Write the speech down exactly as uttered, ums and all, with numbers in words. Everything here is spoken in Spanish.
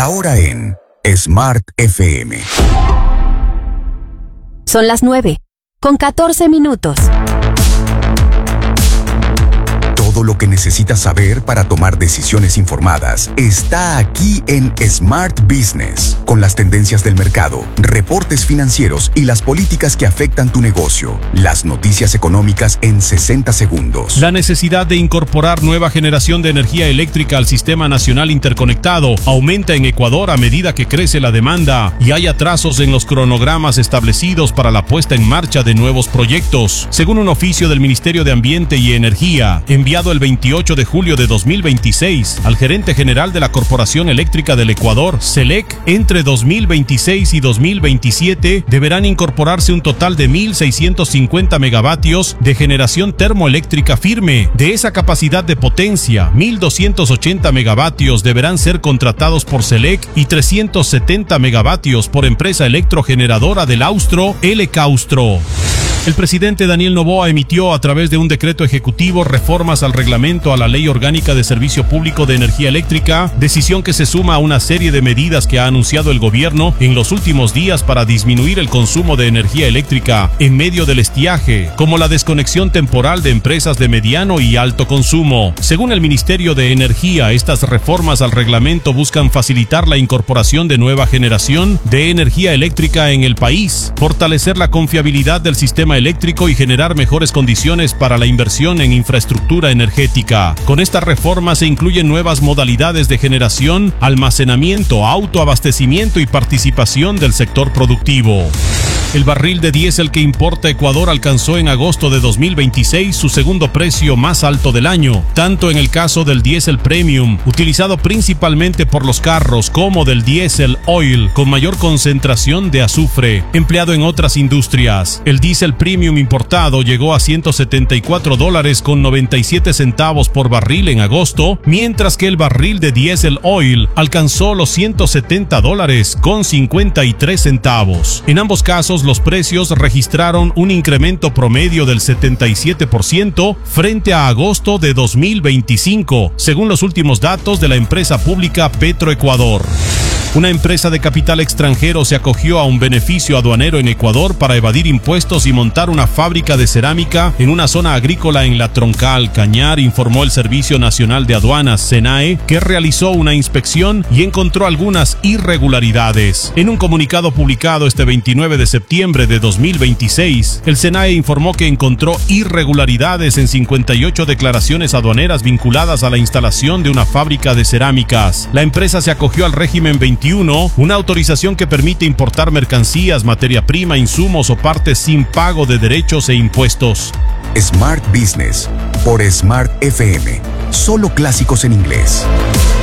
Ahora en Smart F M. Son las nueve, con catorce minutos. Todo lo que necesitas saber para tomar decisiones informadas está aquí en Smart Business, con las tendencias del mercado, reportes financieros y las políticas que afectan tu negocio. Las noticias económicas en sesenta segundos. La necesidad de incorporar nueva generación de energía eléctrica al Sistema Nacional Interconectado aumenta en Ecuador a medida que crece la demanda y hay atrasos en los cronogramas establecidos para la puesta en marcha de nuevos proyectos. Según un oficio del Ministerio de Ambiente y Energía, enviado el veintiocho de julio de dos mil veintiséis al gerente general de la Corporación Eléctrica del Ecuador, CELEC, entre dos mil veintiséis y dos mil veintisiete deberán incorporarse un total de mil seiscientos cincuenta megavatios de generación termoeléctrica firme. De esa capacidad de potencia, mil doscientos ochenta megavatios deberán ser contratados por CELEC y trescientos setenta megavatios por empresa electrogeneradora del Austro, Elecaustro. El presidente Daniel Noboa emitió a través de un decreto ejecutivo reformas al reglamento a la Ley Orgánica de Servicio Público de Energía Eléctrica, decisión que se suma a una serie de medidas que ha anunciado el gobierno en los últimos días para disminuir el consumo de energía eléctrica en medio del estiaje, como la desconexión temporal de empresas de mediano y alto consumo. Según el Ministerio de Energía, estas reformas al reglamento buscan facilitar la incorporación de nueva generación de energía eléctrica en el país, fortalecer la confiabilidad del sistema eléctrico y generar mejores condiciones para la inversión en infraestructura energética. Con esta reforma se incluyen nuevas modalidades de generación, almacenamiento, autoabastecimiento y participación del sector productivo. El barril de diésel que importa Ecuador alcanzó en agosto de dos mil veintiséis su segundo precio más alto del año, tanto en el caso del diésel premium, utilizado principalmente por los carros, como del diésel oil, con mayor concentración de azufre, empleado en otras industrias. El diésel premium importado llegó a ciento setenta y cuatro dólares con noventa y siete centavos por barril en agosto, mientras que el barril de diésel oil alcanzó los ciento setenta dólares con cincuenta y tres centavos. En ambos casos, los precios registraron un incremento promedio del setenta y siete por ciento frente a agosto de dos mil veinticinco, según los últimos datos de la empresa pública Petroecuador. Una empresa de capital extranjero se acogió a un beneficio aduanero en Ecuador para evadir impuestos y montar una fábrica de cerámica en una zona agrícola en la Troncal, Cañar, informó el Servicio Nacional de Aduanas, SENAE, que realizó una inspección y encontró algunas irregularidades. En un comunicado publicado este veintinueve de septiembre de dos mil veintiséis, el SENAE informó que encontró irregularidades en cincuenta y ocho declaraciones aduaneras vinculadas a la instalación de una fábrica de cerámicas. La empresa se acogió al régimen veintiuno, una autorización que permite importar mercancías, materia prima, insumos o partes sin pago de derechos e impuestos. Smart Business por Smart F M. Solo clásicos en inglés.